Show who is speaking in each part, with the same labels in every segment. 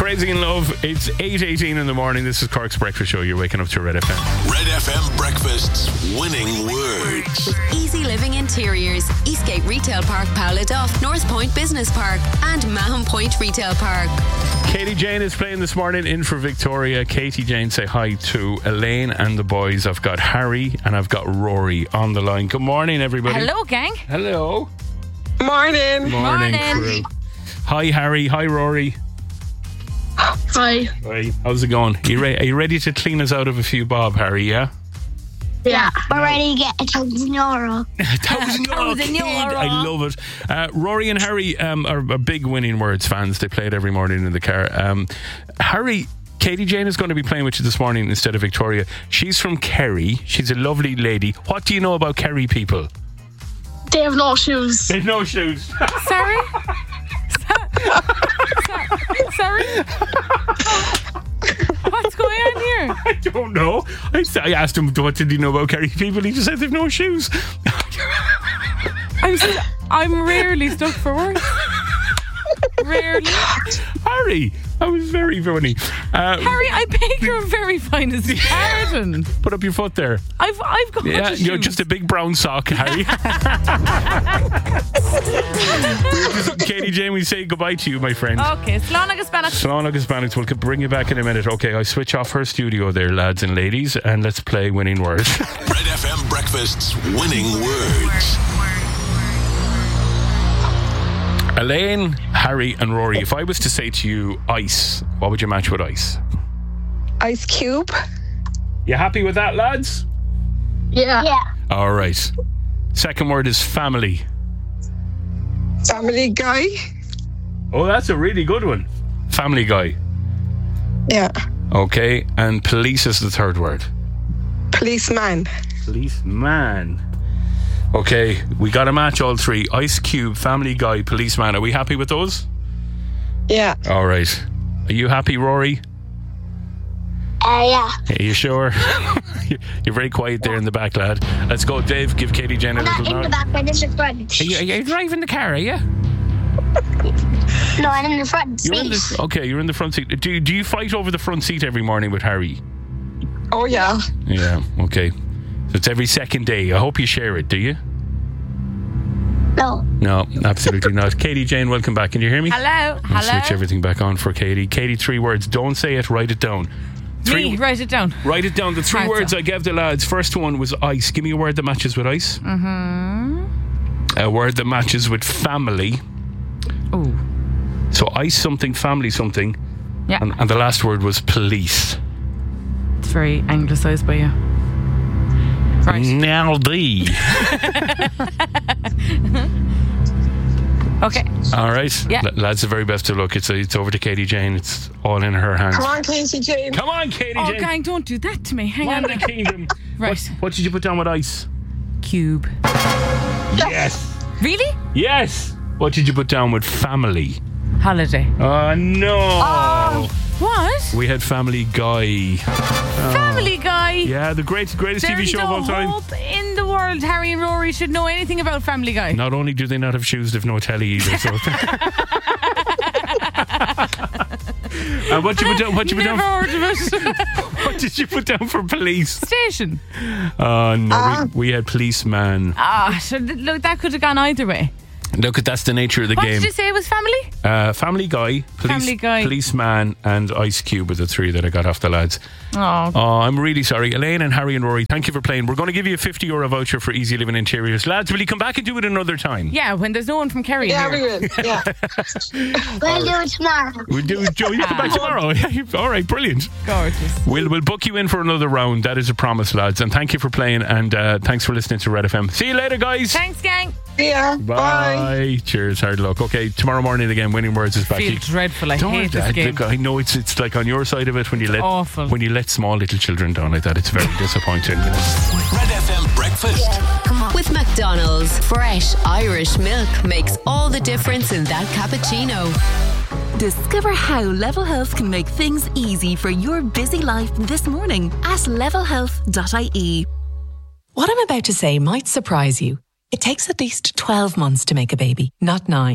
Speaker 1: Crazy in Love. It's 8:18 in the morning. This is Cork's Breakfast Show. You're waking up to Red FM.
Speaker 2: Red FM Breakfast's winning words.
Speaker 3: Easy Living Interiors, Eastgate Retail Park, Powladuff, North Point Business Park, and Mahon Point Retail Park.
Speaker 1: Katie Jane is playing this morning in for Victoria. Katie Jane, say hi to Elaine and the boys. I've got Harry and I've got Rory on the line. Good morning, everybody.
Speaker 4: Hello, gang.
Speaker 1: Hello.
Speaker 5: Morning.
Speaker 1: Morning. Crew. Hi, Harry. Hi, Rory.
Speaker 5: Hi.
Speaker 1: Hi. How's it going? Are you ready to clean us out of a few bob, Harry? Yeah.
Speaker 5: Yeah.
Speaker 6: We're ready to get €1,000.
Speaker 1: €1,000. I love it. Rory and Harry are big Winning Words fans. They play it every morning in the car. Harry, Katie Jane is going to be playing with you this morning instead of Victoria. She's from Kerry. She's a lovely lady. What do you know about Kerry people?
Speaker 5: They have no shoes.
Speaker 1: They have no shoes.
Speaker 4: Sorry? Sorry? What's going on here?
Speaker 1: I don't know. I asked him, what did he know about Kerry people? He just said they've no shoes.
Speaker 4: I'm rarely stuck for work. Rarely.
Speaker 1: Harry, that was very funny.
Speaker 4: Harry, I beg your very finest pardon.
Speaker 1: Put up your foot there.
Speaker 4: I've got
Speaker 1: you're just a big brown sock, Harry. Katie Jane, we say goodbye to you, my friend.
Speaker 4: Okay, Slán agus Banach.
Speaker 1: Slán agus Banach. We'll bring you back in a minute. Okay, I switch off her studio there, lads and ladies, and let's play Winning Words.
Speaker 2: Red FM Breakfast's winning words.
Speaker 1: Elaine, Harry and Rory, if I was to say to you ice, what would you match with ice?
Speaker 5: Ice cube.
Speaker 1: You happy with that, lads?
Speaker 5: Yeah.
Speaker 1: All right. Second word is family.
Speaker 5: Family Guy.
Speaker 1: Oh, that's a really good one. Family Guy.
Speaker 5: Yeah.
Speaker 1: Okay, and police is the third word.
Speaker 5: Policeman.
Speaker 1: Policeman. Okay, we got to match all three. Ice Cube, Family Guy, Policeman. Are we happy with those?
Speaker 5: Yeah.
Speaker 1: All right. Are you happy, Rory?
Speaker 6: Yeah.
Speaker 1: Are you sure? You're very quiet there in the back, lad. Let's go, Dave. Give Katie Jane a little
Speaker 6: Not in the back, but in the front.
Speaker 1: Are you driving the car, are you?
Speaker 6: No, I'm in the front seat.
Speaker 1: You're in the front seat. Do you fight over the front seat every morning with Harry?
Speaker 5: Oh, yeah.
Speaker 1: Yeah, okay. So it's every second day. I hope you share it, do you? No, absolutely not. Katie Jane, welcome back. Can you hear me?
Speaker 4: Hello.
Speaker 1: I'll switch everything back on for Katie. Katie, 3 words. Don't say it, write it down.
Speaker 4: Write it down.
Speaker 1: Write it down. The 3 words I gave the lads. First one was ice. Give me a word that matches with ice.
Speaker 4: Mm-hmm.
Speaker 1: A word that matches with family.
Speaker 4: Oh.
Speaker 1: So ice something, family something.
Speaker 4: Yeah.
Speaker 1: And the last word was police.
Speaker 4: It's very anglicised by you. Right.
Speaker 1: Naldi.
Speaker 4: Okay.
Speaker 1: All right.
Speaker 4: Yeah.
Speaker 1: Lads, the very best of luck. It's over to Katie Jane. It's all in her hands.
Speaker 5: Come on, Katie Jane.
Speaker 1: Come on, Katie Jane.
Speaker 4: Oh, gang, don't do that to me. Hang on.
Speaker 1: The kingdom.
Speaker 4: Right.
Speaker 1: What did you put down with ice?
Speaker 4: Cube.
Speaker 1: Yes.
Speaker 4: Really?
Speaker 1: Yes. What did you put down with family?
Speaker 4: Holiday.
Speaker 1: Oh, no.
Speaker 4: What?
Speaker 1: We had Family Guy.
Speaker 4: Family Guy.
Speaker 1: Yeah, the greatest TV show of all time.
Speaker 4: There's no hope in the world Harry and Rory should know anything about Family Guy.
Speaker 1: Not only do they not have shoes, they've no telly either. So. And what did you put down?
Speaker 4: Never heard of it.
Speaker 1: What did you put down for police?
Speaker 4: Station.
Speaker 1: Oh no, we had policeman.
Speaker 4: So look, that could have gone either way.
Speaker 1: Look, that's the nature of the
Speaker 4: What
Speaker 1: game.
Speaker 4: did you say it was family?
Speaker 1: Family Guy,
Speaker 4: Family Guy.
Speaker 1: Policeman, and Ice Cube were the 3 that I got off the lads.
Speaker 4: Oh,
Speaker 1: I'm really sorry. Elaine and Harry and Rory, thank you for playing. We're going to give you a €50 voucher for Easy Living Interiors. Lads, will you come back and do it another time?
Speaker 4: yeah, when there's no one from Kerry
Speaker 5: Yeah,
Speaker 4: here.
Speaker 5: we will. Yeah.
Speaker 6: We'll do it tomorrow.
Speaker 1: We'll do it. Joe, you come back tomorrow. All right, brilliant.
Speaker 4: Gorgeous.
Speaker 1: We'll book you in for another round. That is a promise, lads. And thank you for playing. And thanks for listening to Red FM. See you later, guys.
Speaker 4: Thanks, gang.
Speaker 5: Yeah.
Speaker 1: Bye. Cheers. Hard luck. Okay, tomorrow morning again. Winning Words is back.
Speaker 4: I feel dreadful. I
Speaker 1: Don't
Speaker 4: hate this game.
Speaker 1: Look, I know it's like on your side of it when you let
Speaker 4: awful.
Speaker 1: when you let small little children down like that. It's very disappointing.
Speaker 2: Red FM Breakfast.
Speaker 3: With McDonald's, fresh Irish milk makes all the difference in that cappuccino.
Speaker 7: Discover how Level Health can make things easy for your busy life this morning at levelhealth.ie.
Speaker 8: What I'm about to say might surprise you. It takes at least 12 months to make a baby, not 9.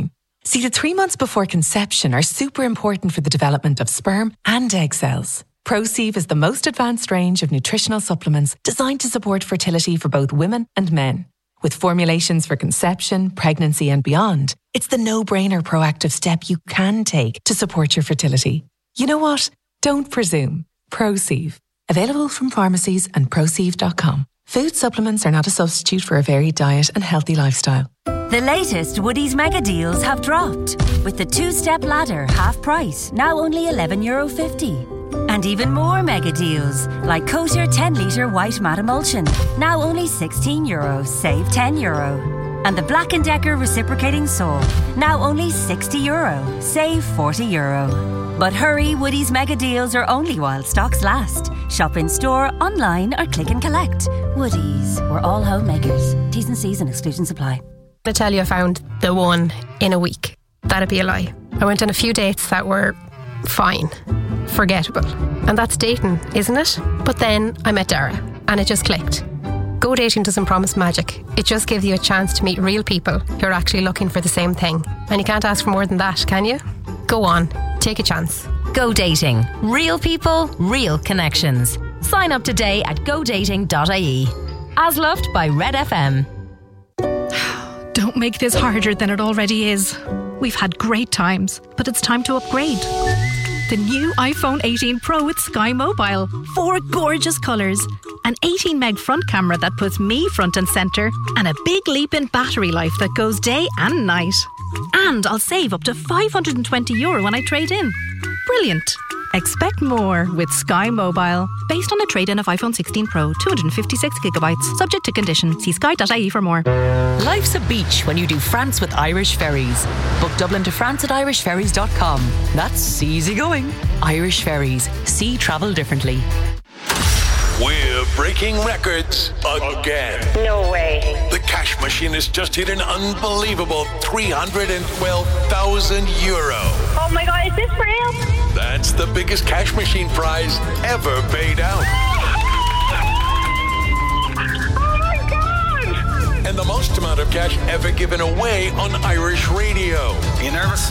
Speaker 8: See, the 3 months before conception are super important for the development of sperm and egg cells. ProSieve is the most advanced range of nutritional supplements designed to support fertility for both women and men. With formulations for conception, pregnancy and beyond, it's the no-brainer proactive step you can take to support your fertility. You know what? Don't presume. ProSieve. Available from pharmacies and ProSieve.com. Food supplements are not a substitute for a varied diet and healthy lifestyle.
Speaker 9: The latest Woodies mega deals have dropped. With the two-step ladder half price, now only €11.50. And even more mega deals, like Kosher 10-litre white matte emulsion, now only €16, save €10. And the Black & Decker reciprocating sole, now only €60, save €40. But hurry, Woodies mega deals are only while stocks last. Shop in store, online or click and collect. Woodies, we're all homemakers. T's and C's and exclusions apply.
Speaker 10: I tell you I found the one in a week. That'd be a lie. I went on a few dates that were fine, forgettable. And that's dating, isn't it? But then I met Dara and it just clicked. Go dating doesn't promise magic. It just gives you a chance to meet real people who are actually looking for the same thing. And you can't ask for more than that, can you? Go on, take a chance.
Speaker 11: Go dating. Real people, real connections. Sign up today at godating.ie. As loved by Red FM.
Speaker 12: Don't make this harder than it already is. We've had great times, but it's time to upgrade. The new iPhone 18 Pro with Sky Mobile. 4 gorgeous colours. An 18 meg front camera that puts me front and centre. And a big leap in battery life that goes day and night. And I'll save up to €520 when I trade in. Brilliant. Expect more with Sky Mobile. Based on a trade-in of iPhone 16 Pro, 256GB. Subject to condition. See sky.ie for more.
Speaker 13: Life's a beach when you do France with Irish Ferries. Book Dublin to France at irishferries.com. That's easy going. Irish Ferries. See travel differently.
Speaker 2: We're breaking records again.
Speaker 14: No way.
Speaker 2: The cash machine has just hit an unbelievable €312,000.
Speaker 14: Oh my God, is this real?
Speaker 2: That's the biggest cash machine prize ever paid out.
Speaker 14: Oh my God!
Speaker 2: And the most amount of cash ever given away on Irish radio.
Speaker 15: You nervous?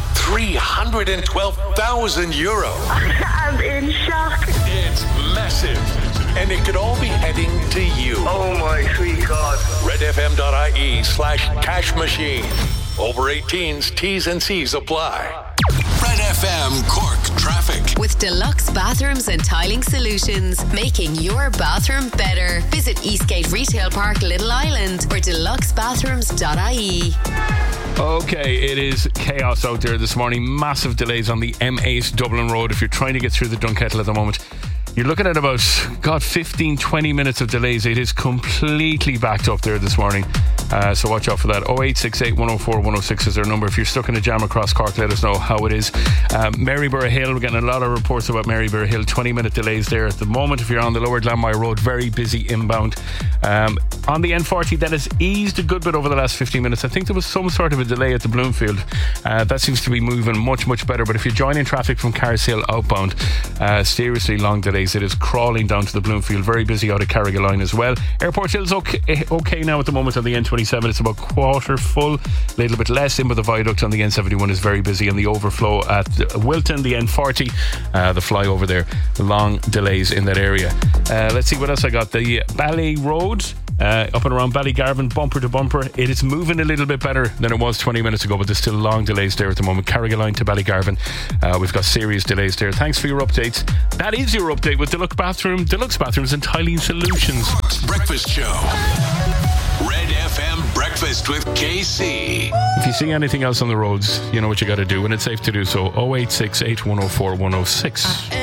Speaker 2: €312,000.
Speaker 14: I'm in shock.
Speaker 2: It's massive. And it could all be heading to you.
Speaker 15: Oh my sweet God.
Speaker 2: redfm.ie/cash machine. Over 18s, T's and C's apply. Red FM Cork traffic.
Speaker 3: With Deluxe Bathrooms and Tiling Solutions, making your bathroom better. Visit Eastgate Retail Park, Little Island, or deluxebathrooms.ie.
Speaker 1: Okay, it is chaos out there this morning. Massive delays on the M8 Dublin Road. If you're trying to get through the Dunkettle at the moment, you're looking at about, 15-20 minutes of delays. It is completely backed up there this morning. So watch out for that. 0868 104 106 is their number. If you're stuck in a jam across Cork, let us know how it is. Maryborough Hill, we're getting a lot of reports about Maryborough Hill. 20-minute delays there at the moment. If you're on the Lower Glanmire Road, very busy inbound. On the N40, that has eased a good bit over the last 15 minutes. I think there was some sort of a delay at the Bloomfield. That seems to be moving much, much better. But if you're joining traffic from Carrishill outbound, seriously long delays. It is crawling down to the Bloomfield. Very busy out of Carrigaline as well. Airport Hill's okay now at the moment on the N27. It's about quarter full, a little bit less in, but the viaduct on the N71 is very busy, and the overflow at Wilton, the N40, the flyover there, long delays in that area. Let's see what else I got. The Ballet Road, up and around Ballygarvan, bumper to bumper. It is moving a little bit better than it was 20 minutes ago, but there's still long delays there at the moment. Carrigaline to Ballygarvan, we've got serious delays there. Thanks for your updates. That is your update with Deluxe Bathrooms and Tiling Solutions.
Speaker 2: Cork's Breakfast Show. Red FM Breakfast with KC.
Speaker 1: If you see anything else on the roads, you know what you got to do, and it's safe to do so. 0868 104 106.